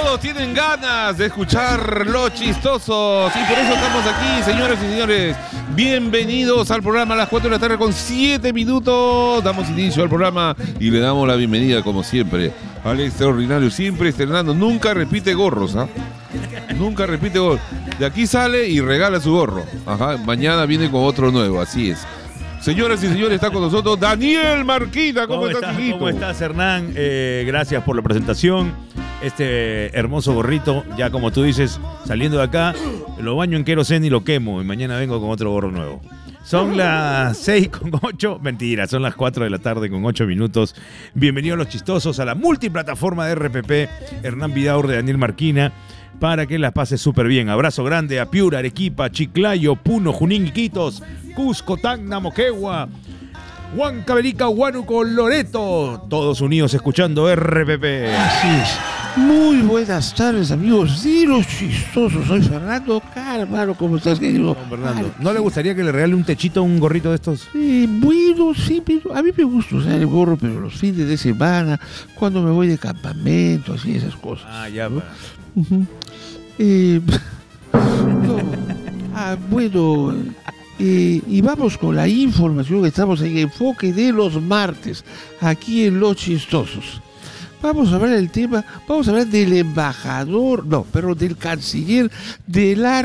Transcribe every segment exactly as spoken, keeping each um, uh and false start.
Todos tienen ganas de escuchar Los Chistosos y por eso estamos aquí, señoras y señores. Bienvenidos al programa a las cuatro de la tarde con siete minutos. Damos inicio al programa y le damos la bienvenida, como siempre, al extraordinario, siempre estrenando. Nunca repite gorros, ¿ah? ¿eh? Nunca repite gorros. De aquí sale y regala su gorro. Ajá, mañana viene con otro nuevo, así es. Señoras y señores, está con nosotros Daniel Marquina. ¿Cómo, ¿Cómo estás, hijito? ¿Cómo estás, Hernán? Eh, gracias por la presentación. Este hermoso gorrito, ya como tú dices, saliendo de acá, lo baño en queroseno y lo quemo. Y mañana vengo con otro gorro nuevo. Son las seis con ocho, mentira, son las cuatro de la tarde con ocho minutos. Bienvenidos Los Chistosos a la multiplataforma de R P P, Hernán Vidaurre, Daniel Marquina, para que las pases súper bien. Abrazo grande a Piura, Arequipa, Chiclayo, Puno, Junín, Iquitos, Cusco, Tacna, Moquegua, Huancavelica, Huánuco, Loreto, todos unidos escuchando R P P. Así es. Muy buenas tardes, amigos de Los Chistosos. Soy Fernando Carvalho. ¿Cómo estás, querido? No, Fernando, ¿no le gustaría que le regale un techito, un gorrito de estos? Eh, bueno, sí, pero a mí me gusta usar el gorro, pero los fines de semana, cuando me voy de campamento, así, esas cosas. Ah, ya, ¿no? Uh-huh. eh, no. Ah, bueno, eh, y vamos con la información que estamos en Enfoque de los martes, aquí en Los Chistosos. Vamos a hablar del tema, vamos a hablar del embajador, no, pero del canciller de la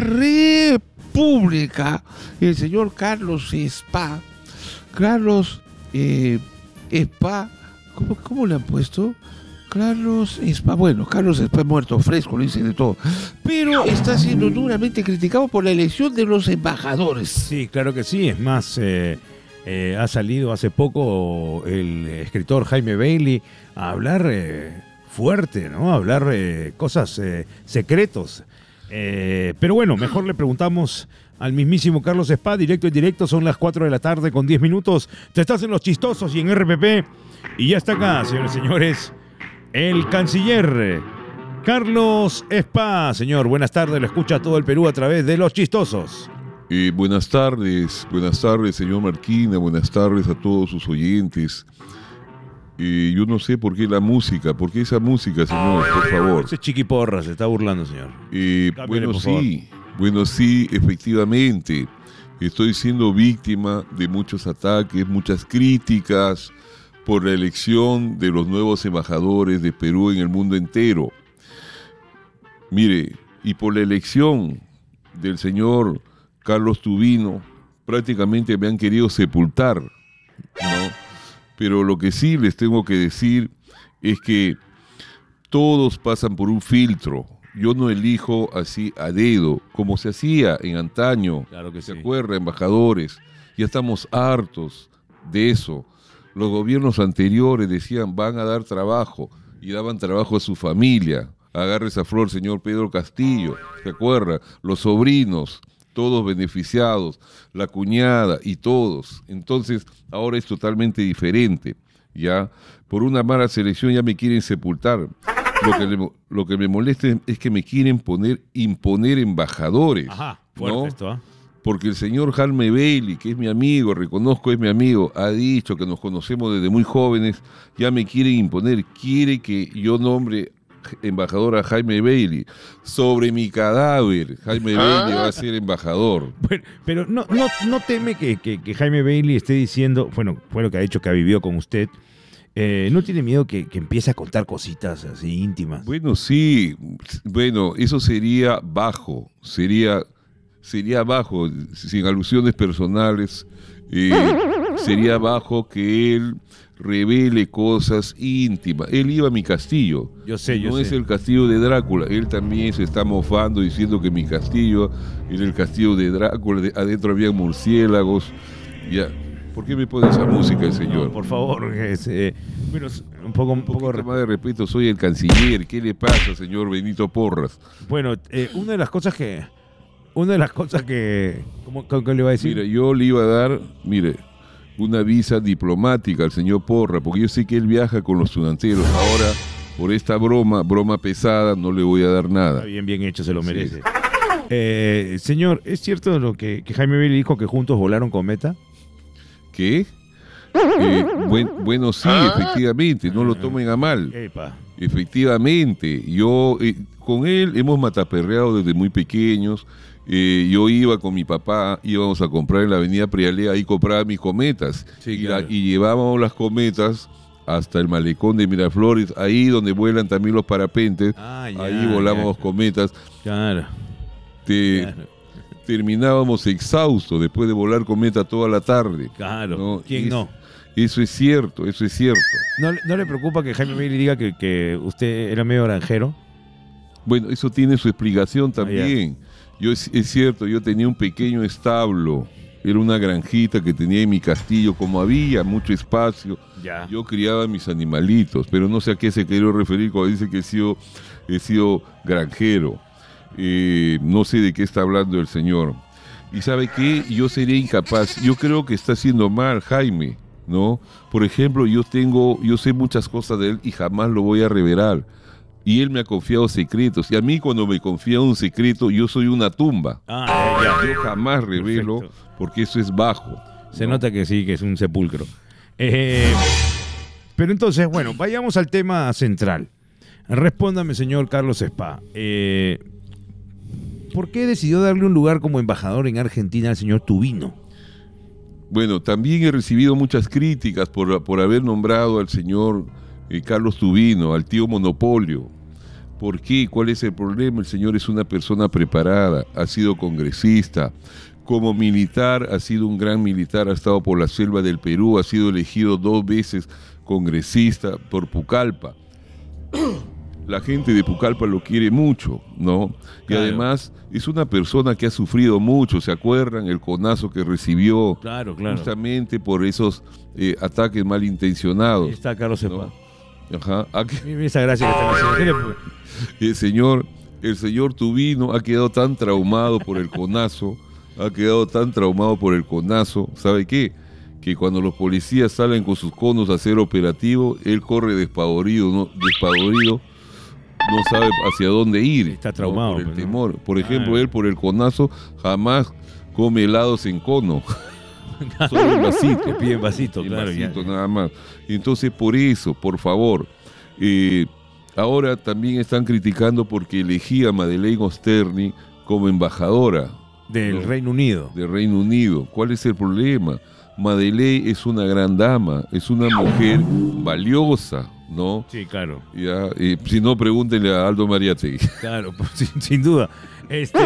República, el señor Carlos Spa. Carlos eh, Spa, ¿cómo, ¿cómo le han puesto? Carlos Spa, bueno, Carlos Spa muerto, fresco, le dicen de todo, pero está siendo duramente criticado por la elección de los embajadores. Sí, claro que sí, es más, eh, eh, ha salido hace poco el escritor Jaime Bailey a hablar eh, fuerte, ¿no? A hablar eh, cosas eh, secretos. Eh, pero bueno, mejor le preguntamos al mismísimo Carlos Spa, directo y directo, son las cuatro de la tarde con diez minutos. Te estás en Los Chistosos y en R P P. Y ya está acá, señores y señores, el canciller Carlos Spa. Señor, buenas tardes, lo escucha todo el Perú a través de Los Chistosos. Eh, buenas tardes, buenas tardes, señor Marquina, buenas tardes a todos sus oyentes. Eh, yo no sé por qué la música, por qué esa música, señor, por favor. Ese chiquiporra se está burlando, señor. Eh, bueno, sí, bueno, sí, efectivamente. Estoy siendo víctima de muchos ataques, muchas críticas por la elección de los nuevos embajadores de Perú en el mundo entero. Mire, y por la elección del señor Carlos Tubino, prácticamente me han querido sepultar, ¿no? Pero lo que sí les tengo que decir es que todos pasan por un filtro. Yo no elijo así a dedo, como se hacía en antaño. Claro que ¿Se sí. acuerda, embajadores? Ya estamos hartos de eso. Los gobiernos anteriores decían, van a dar trabajo, y daban trabajo a su familia. Agarre esa flor, señor Pedro Castillo, ¿se acuerda? Los sobrinos, todos beneficiados, la cuñada y todos. Entonces, ahora es totalmente diferente, ¿ya? Por una mala selección ya me quieren sepultar. Lo que, le, lo que me molesta es que me quieren poner, imponer embajadores. Ajá, fuerte, ¿no? Esto, ¿eh? Porque el señor Jaime Bailey, que es mi amigo, reconozco es mi amigo, ha dicho que nos conocemos desde muy jóvenes, ya me quieren imponer, quiere que yo nombre embajador a Jaime Bailey. Sobre mi cadáver, Jaime Bailey va a ser embajador. Bueno, pero no, no, no teme que, que, que Jaime Bailey esté diciendo, bueno, fue lo que ha dicho que ha vivido con usted, eh, ¿no tiene miedo que, que empiece a contar cositas así íntimas? Bueno, sí, bueno, eso sería bajo, sería, sería bajo, sin alusiones personales, eh, sería bajo que él revele cosas íntimas. Él iba a mi castillo. Yo sé, yo no sé. es el castillo de Drácula. Él también se está mofando diciendo que mi castillo era el castillo de Drácula. De, adentro había murciélagos. Ya. ¿Por qué me pone esa música el señor? No, por favor, es, eh, bueno, un poco, un Un poco poquito más de respeto. Soy el canciller. ¿Qué le pasa, señor Benito Porras? Bueno, eh, una de las cosas que, una de las cosas que, ¿cómo, cómo le va a decir? Mira, yo le iba a dar, mire, una visa diplomática al señor Porra, porque yo sé que él viaja con los tunanteros. Ahora, por esta broma, broma pesada, no le voy a dar nada. Está bien, bien hecho, se lo Sí. merece. Eh, señor, ¿es cierto lo que, que Jaime Bailey dijo que juntos volaron cometa? ¿Qué? Eh, buen, bueno, sí, efectivamente, no lo tomen a mal. Epa. Efectivamente, yo eh, con él hemos mataperreado desde muy pequeños. Eh, yo iba con mi papá, íbamos a comprar en la avenida Prialea, ahí compraba mis cometas. Sí, y, claro. la, y llevábamos las cometas hasta el malecón de Miraflores, ahí donde vuelan también los parapentes. Ah, ya, ahí volamos ya. cometas. Claro. Te, Claro. Terminábamos exhaustos después de volar cometa toda la tarde. Claro. ¿no? ¿Quién Es- no? Eso es cierto, eso es cierto. ¿No, le- no le preocupa que Jaime Bailey diga que, que usted era medio granjero? Bueno, eso tiene su explicación Ah, también. Yo es, es cierto, yo tenía un pequeño establo, era una granjita que tenía en mi castillo, como había mucho espacio, Ya. yo criaba mis animalitos, pero no sé a qué se quería referir cuando dice que he sido, he sido granjero. Eh, no sé de qué está hablando el señor. Y ¿sabe qué? Yo sería incapaz, yo creo que está haciendo mal Jaime, ¿no? Por ejemplo, yo tengo, yo sé muchas cosas de él y jamás lo voy a revelar. Y él me ha confiado secretos. Y a mí cuando me confía un secreto, yo soy una tumba. Ah, ya, ya. Yo jamás revelo Perfecto. porque eso es bajo. Se ¿no? nota que sí, que es un sepulcro. Eh, pero entonces, bueno, vayamos al tema central. Respóndame, señor Carlos Spa. Eh, ¿Por qué decidió darle un lugar como embajador en Argentina al señor Tubino? Bueno, también he recibido muchas críticas por, por haber nombrado al señor eh, Carlos Tubino, al tío Monopolio. ¿Por qué? ¿Cuál es el problema? El señor es una persona preparada, ha sido congresista. Como militar, ha sido un gran militar, ha estado por la selva del Perú, ha sido elegido dos veces congresista por Pucallpa. La gente de Pucallpa lo quiere mucho, ¿no? Y Claro. además es una persona que ha sufrido mucho, ¿se acuerdan? El conazo que recibió Claro, claro. justamente por esos eh, ataques malintencionados. Ahí está Carlos Spa. ¿no? Ajá. ¿A qué? Mira esa gracia que está haciendo. ¿Qué le- El señor, el señor Tubino ha quedado tan traumado por el conazo, ha quedado tan traumado por el conazo, ¿sabe qué? Que cuando los policías salen con sus conos a hacer operativo, él corre despavorido, ¿no? Despavorido, no sabe hacia dónde ir. Está ¿no? traumado, Por el pues, ¿no? temor. Por ejemplo, Ah. él por el conazo jamás come helados en cono. Solo en vasito. Te piden vasito, En claro. ya. vasito nada más. Entonces, por eso, por favor, eh, ahora también están criticando porque elegí a Madeleine Osterni como embajadora Del No. Reino Unido. de Reino Unido. ¿Cuál es el problema? Madeleine es una gran dama, es una mujer valiosa, ¿no? Sí, claro. Ya, eh, si no, pregúntenle a Aldo Mariátegui. Claro, pues, sin, sin duda. Este,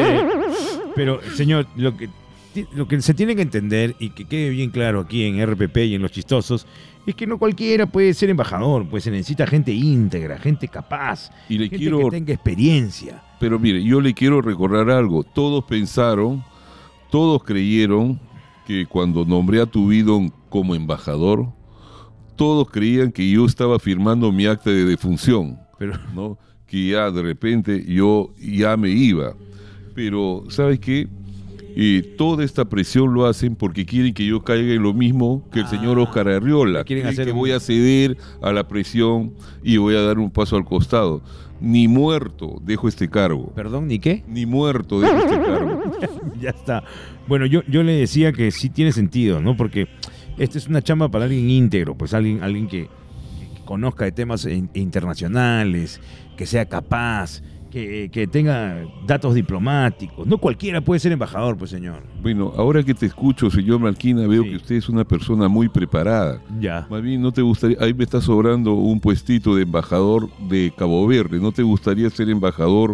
pero, señor, lo que, ti- lo que se tiene que entender y que quede bien claro aquí en R P P y en Los Chistosos es que no cualquiera puede ser embajador, pues se necesita gente íntegra, gente capaz, Y le gente quiero que tenga experiencia. Pero mire, yo le quiero recordar algo. Todos pensaron, todos creyeron que cuando nombré a Tubino como embajador, todos creían que yo estaba firmando mi acta de defunción, Pero, ¿no? Que ya de repente yo ya me iba. Pero, ¿sabes qué? Eh, toda esta presión lo hacen porque quieren que yo caiga en lo mismo que el Ah, señor Oscar Arriola. quieren Creen hacer que un- voy a ceder a la presión y voy a dar un paso al costado. Ni muerto dejo este cargo. perdón, ¿ni qué? Ni muerto dejo este cargo. Ya está. Bueno, yo, yo le decía que sí tiene sentido, ¿no? Porque esta es una chamba para alguien íntegro, pues alguien, alguien que, que conozca de temas in- internacionales, que sea capaz, que, que tenga datos diplomáticos. No cualquiera puede ser embajador, pues, señor. Bueno, ahora que te escucho, señor Malquina, veo Sí. que usted es una persona muy preparada. Ya. Más bien, ¿no te gustaría? Ahí me está sobrando un puestito de embajador de Cabo Verde. ¿No te gustaría ser embajador?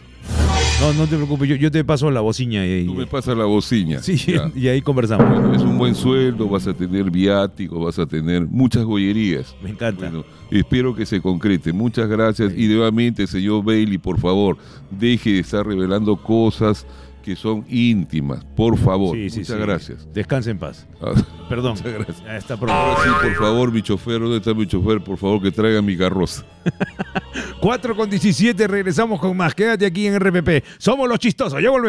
No, no te preocupes, yo, yo te paso la bocina y, Tú me pasas la bocina. sí, Ya. y ahí conversamos. Bueno, es un buen sueldo, vas a tener viático, vas a tener muchas gollerías. Me encanta. Bueno, espero que se concrete. Muchas gracias. Y nuevamente, señor Bailey, por favor, deje de estar revelando cosas que son íntimas. Por favor. Sí, sí, Muchas sí. gracias. Descanse en paz. Ah, Perdón. Muchas gracias. Ya está Ahora pronto. sí, por favor, mi chofer, ¿dónde está mi chofer? Por favor, que traiga mi carroza. cuatro con diecisiete, regresamos con más. Quédate aquí en R P P. Somos Los Chistosos. Ya volvemos.